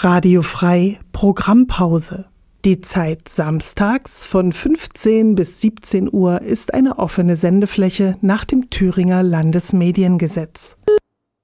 Radio Frei Programmpause. Die Zeit samstags von 15 bis 17 Uhr ist eine offene Sendefläche nach dem Thüringer Landesmediengesetz.